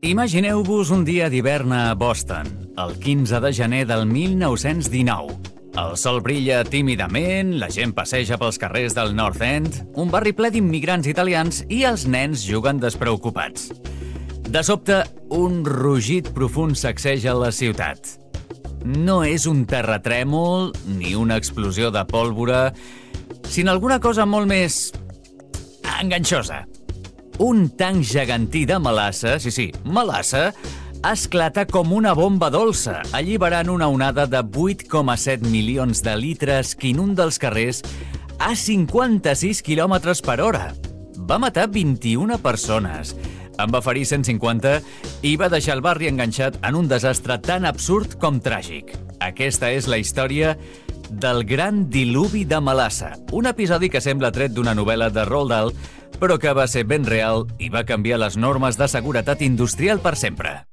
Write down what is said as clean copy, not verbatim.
Imagineu-vos un dia d'hivern a Boston, el 15 de gener del 1919. El sol brilla tímidament, la gent passeja pels carrers del North End, un barri ple d'immigrants italians i els nens juguen despreocupats. De sobte, un rugit profund sacseja la ciutat. No és un terratrèmol ni una explosió de pólvora, sinó alguna cosa molt més enganxosa. Un tanc gegantí de melassa, sí, melassa, esclata com una bomba dolça, alliberant una onada de 8,7 milions de litres que inunda els carrers a 56 km per hora. Va matar 21 persones, en va ferir 150 i va deixar el barri enganxat en un desastre tan absurd com tràgic. Aquesta és la història del Gran Diluvi de Melassa, un episodi que sembla tret d'una novel·la de Roald Dahl, però que va ser ben real i va canviar les normes de seguretat industrial per sempre.